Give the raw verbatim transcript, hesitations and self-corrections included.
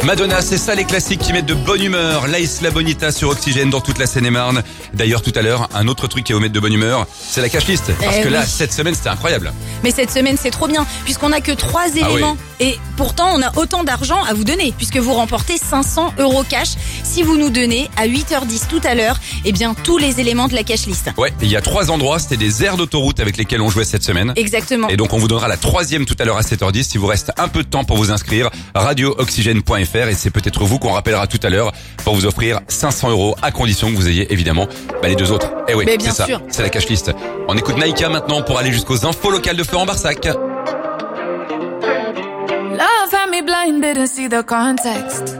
Madonna, c'est ça les classiques qui mettent de bonne humeur. La Isla Bonita sur Oxygène dans toute la Seine-et-Marne. D'ailleurs, tout à l'heure, un autre truc qui va vous mettre de bonne humeur, c'est la cash list. Parce eh que oui. là, cette semaine, c'était incroyable. Mais cette semaine, c'est trop bien, puisqu'on a que trois éléments. Ah Et pourtant, on a autant d'argent à vous donner, puisque vous remportez cinq cents euros cash si vous nous donnez à huit heures dix tout à l'heure, eh bien, tous les éléments de la cash list. Ouais, il y a trois endroits, c'était des aires d'autoroute avec lesquelles on jouait cette semaine. Exactement. Et donc, on vous donnera la troisième tout à l'heure à sept heures dix. Si vous reste un peu de temps pour vous inscrire, radio oxygène point f r. Et c'est peut-être vous qu'on rappellera tout à l'heure pour vous offrir cinq cents euros à condition que vous ayez évidemment bah, les deux autres. Eh oui, Mais bien c'est ça. sûr. C'est la cash list. On écoute Naïka maintenant pour aller jusqu'aux infos locales de Florent Barsac. Love had me blind, didn't see the context.